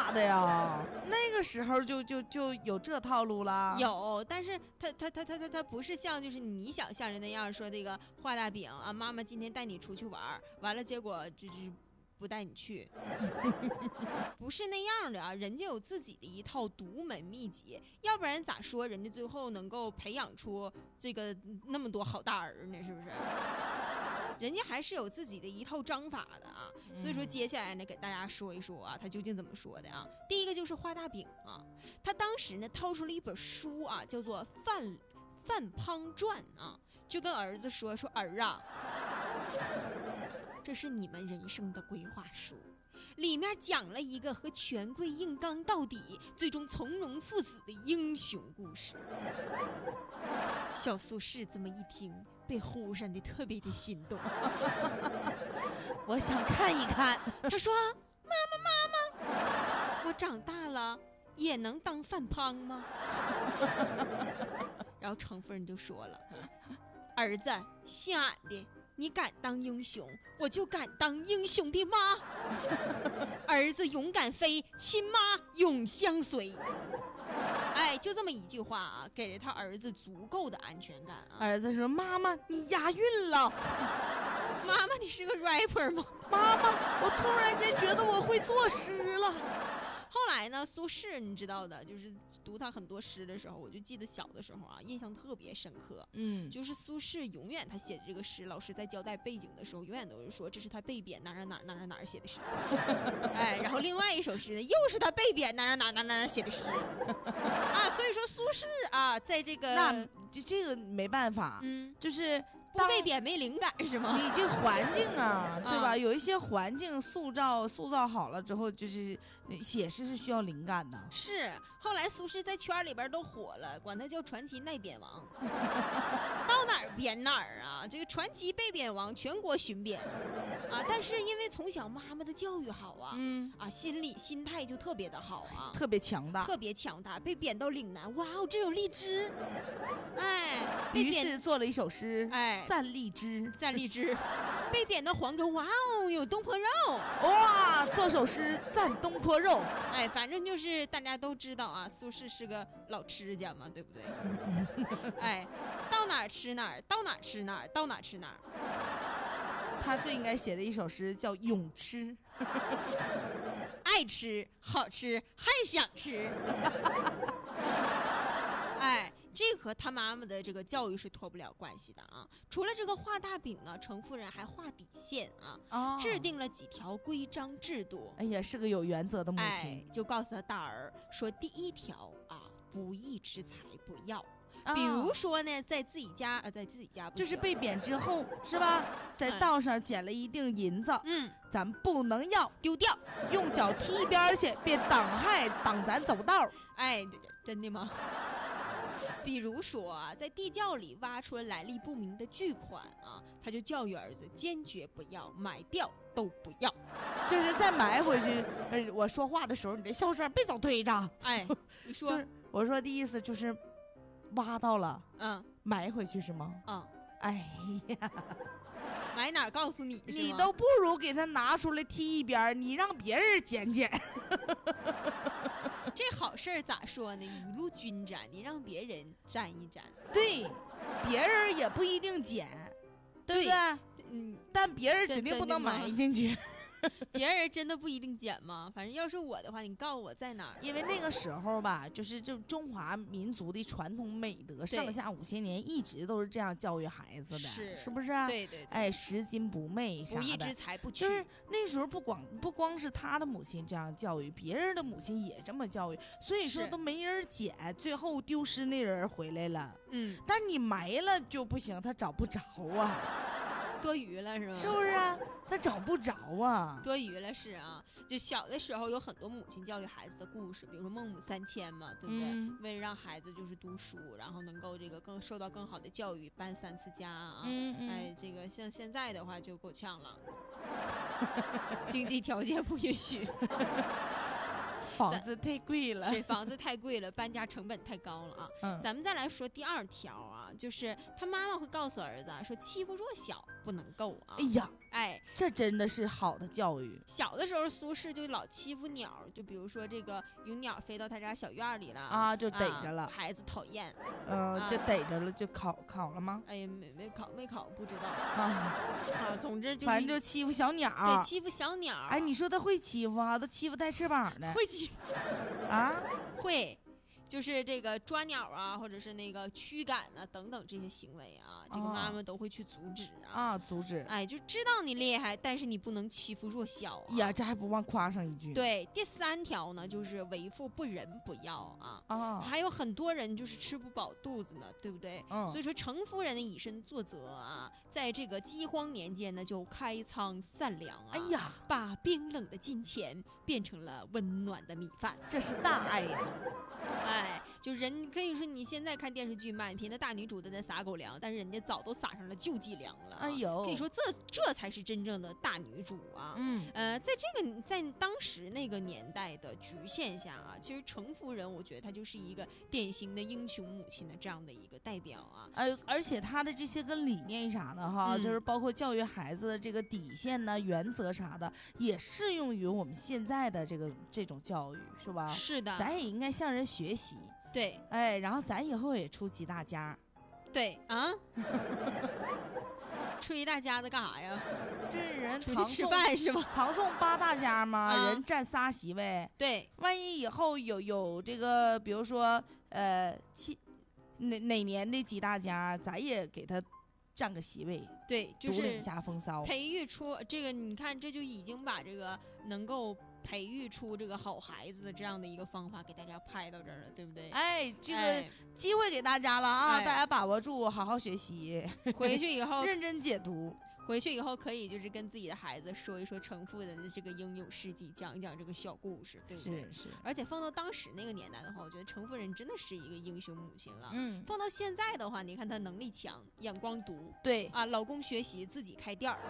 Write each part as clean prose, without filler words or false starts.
咋的呀？那个时候就有这套路了。 有，但是他不是像就是你想象人那样说这个画大饼啊，妈妈今天带你出去玩，完了结果就是不带你去，不是那样的啊！人家有自己的一套独门秘籍，要不然咋说人家最后能够培养出这个那么多好大儿呢？是不是？人家还是有自己的一套章法的啊，所以说接下来呢，给大家说一说啊，他究竟怎么说的啊？第一个就是画大饼啊，他当时呢掏出了一本书啊，叫做范滂传啊，就跟儿子说儿啊，这是你们人生的规划书，里面讲了一个和权贵硬刚到底，最终从容赴死的英雄故事。小苏轼这么一听，被呼上的特别的心动。 我想看一看。 他说：“妈妈，我长大了也能当范滂吗？”然后程夫人就说了：“儿子，信俺的，你敢当英雄，我就敢当英雄的妈。儿子勇敢飞，亲妈永相随。”哎，就这么一句话啊，给了他儿子足够的安全感啊。 儿子说：“妈妈，你押韵了。” 妈妈，你是个 rapper 吗？ 妈妈，我突然间觉得我会作诗了。 后来呢，苏轼你知道的，就是读他很多诗的时候，我就记得小的时候啊，印象特别深刻。就是苏轼永远他写的这个诗，老师在交代背景的时候，永远都是说这是他被贬哪儿写的诗。哎，然后另外一首诗呢，又是他被贬哪儿写的诗。啊，所以说苏轼啊，在这个那这个没办法，就是不被贬没灵感是吗？ 你这环境啊，对吧？有一些环境塑造好了之后，就是写诗是需要灵感的。 是，后来苏轼在圈里边都火了，管他叫传奇耐贬王。到哪儿贬哪儿啊！这个传奇被贬王，全国巡贬啊！但是因为从小妈妈的教育好啊，心态就特别的好啊， 特别强大， 被贬到岭南，哇哦，这有荔枝，哎， 于是做了一首诗， 哎， 赞荔枝。 被贬到黄州，哇哦，有东坡肉， 哇，做首诗赞东坡肉。 哎，反正就是大家都知道啊，苏轼是个老吃家嘛，对不对？哎，到哪儿吃哪儿，到哪儿吃哪儿，到哪儿吃哪儿。 他最应该写的一首诗叫《咏吃》， 爱吃好吃还想吃。哎，这和他妈妈的这个教育是脱不了关系的啊。除了这个画大饼呢，程夫人还画底线啊，制定了几条规章制度。 哎呀，是个有原则的母亲。 就告诉他大儿说，第一条啊，不义之财不要。比如说呢，在自己家就是被贬之后是吧，在道上捡了一锭银子，咱们不能要， 丢掉， 用脚踢一边去，别挡咱走道。 哎，真的吗？比如说啊，在地窖里挖出了来历不明的巨款啊，他就教育儿子坚决不要，埋掉都不要， 就是再埋回去。我说话的时候，你这笑声别总对着。 哎，你说， 就是我说的意思就是挖到了，埋回去是吗？哎呀， 埋哪儿告诉你， 你都不如给他拿出来踢一边，你让别人捡。 这好事儿咋说呢？雨露均沾，你让别人沾一沾。 对，别人也不一定捡，对不对？但别人指定不能埋进去。 别人真的不一定捡吗？反正要是我的话，你告诉我在哪儿。 因为那个时候吧，就是这中华民族的传统美德，上下5000年一直都是这样教育孩子的，是不是？ 对。 哎，拾金不昧啥的， 不义之财不取。 就是那时候不光是他的母亲这样教育，别人的母亲也这么教育，所以说都没人捡，最后丢失那人回来了。但你埋了就不行，他找不着啊。 多余了是吗？ 是不是啊？他找不着啊， 多余了是啊。就小的时候有很多母亲教育孩子的故事，比如说孟母三迁嘛，对不对？为了让孩子就是读书，然后能够这个受到更好的教育，搬3次家啊。哎，这个像现在的话就够呛了，经济条件不允许。 房子太贵了， 是房子太贵了，搬家成本太高了啊。咱们再来说第2条啊， 就是他妈妈会告诉儿子说欺负弱小不能够啊。 哎呀， 哎， 这真的是好的教育。 小的时候苏轼就老欺负鸟，就比如说这个有鸟飞到他家小院里了啊，就逮着了， 孩子讨厌， 就逮着了，就考了吗？ 哎呀，没考，不知道啊，总之就是反正就欺负小鸟， 对，欺负小鸟。 哎，你说他会欺负啊，都欺负带翅膀的， 会欺负啊， 会。就是这个抓鸟啊，或者是那个驱赶啊等等这些行为啊，这个妈妈都会去阻止阻止。 哎，就知道你厉害，但是你不能欺负弱小呀，这还不忘夸上一句。 对，第3条呢，就是为富不仁不要还有很多人就是吃不饱肚子呢，对不对？所以说程夫人以身作则啊，在这个饥荒年间呢，就开仓散粮哎呀， 把冰冷的金钱变成了温暖的米饭， 这是大爱呀。 哎，就人可以说你现在看电视剧，满屏的大女主都在撒狗粮，但是人家早都撒上了救济粮了。 哎呦， 可以说这才是真正的大女主啊。在当时那个年代的局限下啊，其实程夫人我觉得她就是一个典型的英雄母亲的这样的一个代表啊。 而且她的这些个理念啥的哈，就是包括教育孩子的这个底线呢、原则啥的，也适用于我们现在的这种教育，是吧？ 是的， 咱也应该向人学习。 对， 哎，然后咱以后也出几大家。 对啊，出一大家子干啥呀？ 这人出去吃饭是吧？ 唐宋8大家嘛，人占3席位。 对， 万一以后有这个，比如说哪年的几大家，咱也给他占个席位。 对，就是独领下风骚， 培育出这个，你看这就已经把这个能够培育出这个好孩子的这样的一个方法给大家拍到这儿了，对不对？ 哎，这个机会给大家了啊，大家把握住，好好学习， 回去以后认真解读。 回去以后可以就是跟自己的孩子说一说程夫人的这个英勇事迹，讲一讲这个小故事，对不对？ 是。 而且放到当时那个年代的话，我觉得程夫人真的是一个英雄母亲了。放到现在的话，你看她能力强，眼光毒， 对啊，老公学习，自己开店儿，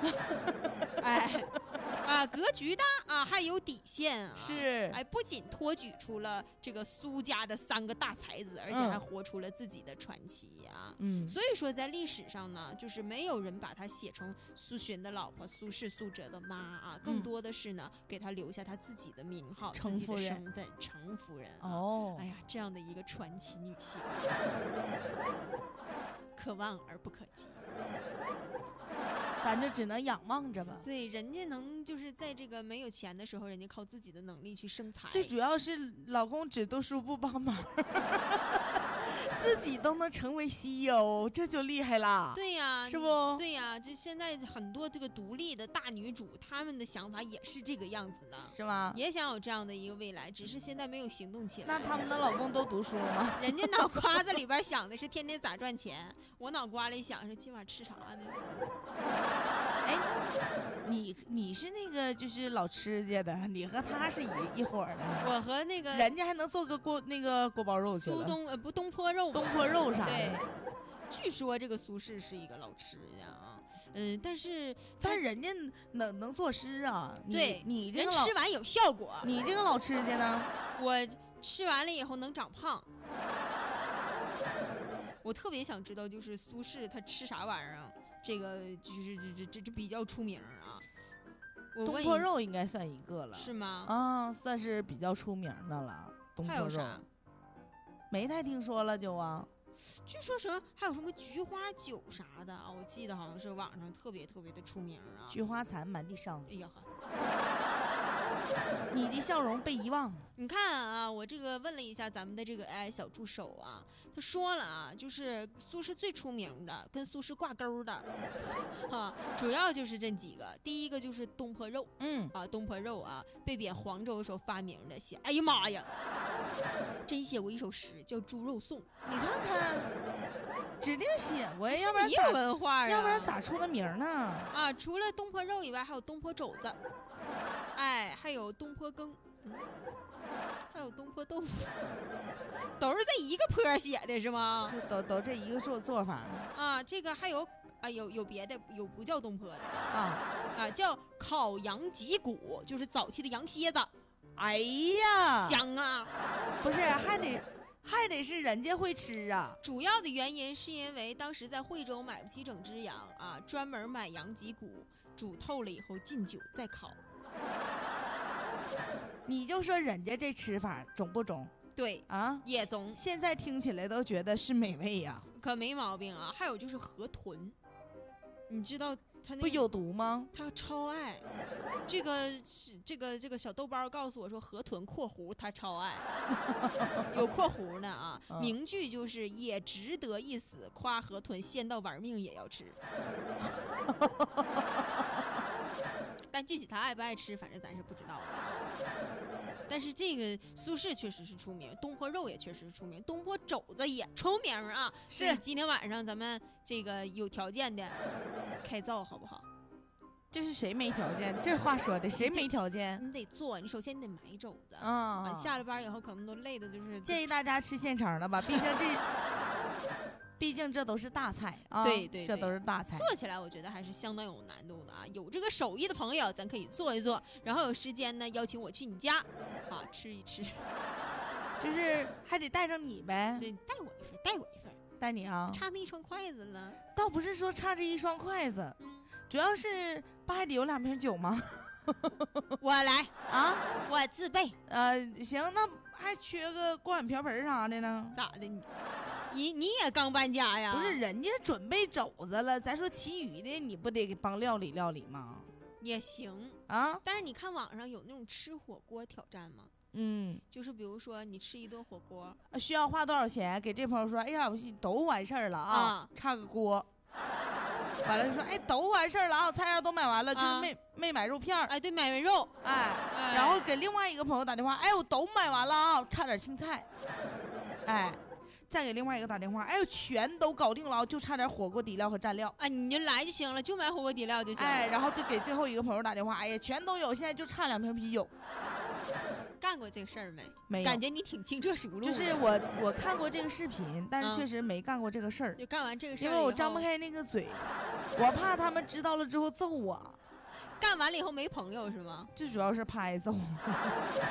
哎，格局大啊，还有底线啊， 是。 哎，不仅托举出了这个苏家的3个大才子，而且还活出了自己的传奇啊。所以说在历史上呢，就是没有人把她写成苏洵的老婆苏轼苏辙的妈啊，更多的是呢给她留下她自己的名号、自己的身份，程夫人。哎呀，这样的一个传奇女性，可望而不可及。 咱就只能仰望着吧。 对，人家能就是在这个没有钱的时候，人家靠自己的能力去生财。 最主要是老公只读书不帮忙。自己都能成为 CEO， 这就厉害了。 对呀， 是不？ 对呀，这现在很多这个独立的大女主，她们的想法也是这个样子的， 是吗？ 也想有这样的一个未来，只是现在没有行动起来。 那他们的老公都读书了吗？ 人家脑瓜子里边想的是天天咋赚钱，我脑瓜里想是今晚吃啥呢？ 哎，你是那个就是老吃家的，你和他是一伙的。 我和那个人家还能做个锅包肉去了。 东坡肉。 东坡肉啥的。 对，据说这个苏轼是一个老吃家啊，但是人家能作诗啊。 对， 你这个人吃完有效果。 你这个老吃家呢？ 我吃完了以后能长胖。我特别想知道，就是苏轼他吃啥玩意儿啊？这个就是这比较出名啊。 东坡肉应该算一个了， 是吗？ 啊，算是比较出名的了。东坡肉。还有啥？没太听说了就啊。 据说什么还有什么菊花酒啥的啊？我记得好像是网上特别的出名啊。 菊花残满地伤。 哎呀呵。 你的笑容被遗忘。 你看啊，我这个问了一下咱们的这个小助手啊，他说了啊，就是苏轼最出名的，跟苏轼挂钩的，主要就是这几个。第一个就是东坡肉，东坡肉啊，被贬黄州的时候发明的，写，哎呀妈呀，真写过一首诗叫《猪肉颂》， 你看看。指定写过呀，要不然也有文化啊， 要不然咋出的名呢？ 啊，除了东坡肉以外，还有东坡肘子，哎，还有东坡羹，还有东坡豆腐，都是这一个坡写的是吗？ 都这一个做法啊。这个还有啊，有别的，有不叫东坡的啊，叫烤羊脊骨，就是早期的羊蝎子。 哎呀， 香啊！ 不是， 还得是人家会吃啊。 主要的原因是因为当时在惠州买不起整只羊啊，专门买羊脊骨，煮透了以后浸酒再烤。 你就说人家这吃法中不中？ 对啊， 也中。 现在听起来都觉得是美味呀， 可没毛病啊。还有就是河豚，你知道它不有毒吗？ 他超爱。这个小豆包告诉我说，河豚括弧他超爱，有括弧呢啊。名句就是也值得一死，夸河豚鲜到玩命也要吃。但具体他爱不爱吃，反正咱是不知道的。但是这个苏式确实是出名，东坡肉也确实是出名，东坡肘子也出名啊。 是今天晚上咱们这个有条件的开灶好不好？ 这是谁没条件？这话说的谁没条件？ 你得做，你首先你得买肘子啊。 下了班以后可能都累的，就是建议大家吃现成的吧，毕竟这都是大菜啊。 对， 这都是大菜。 做起来我觉得还是相当有难度的啊。有这个手艺的朋友，咱可以做一做，然后有时间呢邀请我去你家，啊，吃一吃。 就是还得带上你呗。 对，带我一份， 带你啊。 差那一双筷子了。 倒不是说差这一双筷子，主要是不还得有2瓶酒吗？ 我来啊， 我自备。 行，那还缺个锅碗瓢盆啥的呢？ 咋的你也刚搬家呀？ 不是，人家准备肘子了，咱说其余的你不得给帮料理吗？ 也行啊。 但是你看网上有那种吃火锅挑战吗？就是比如说你吃一顿火锅， 需要花多少钱？给这朋友说，哎呀，都完事儿了啊，差个锅。完了就说，哎，都完事儿了啊，菜样都买完了，就是没买肉片儿。 哎，对，买没肉。 哎，然后给另外一个朋友打电话，哎，我都买完了啊，差点青菜。哎。再给另外一个打电话，哎呦，全都搞定了，就差点火锅底料和蘸料。 啊，你就来就行了，就买火锅底料就行。 哎，然后就给最后一个朋友打电话，哎呀，全都有，现在就差2瓶啤酒。 干过这个事儿没？ 没有。 感觉你挺轻车熟路。 就是我看过这个视频，但是确实没干过这个事儿。 就干完这个事儿， 因为我张不开那个嘴，我怕他们知道了之后揍我。 干完了以后没朋友是吗？ 最主要是怕挨揍。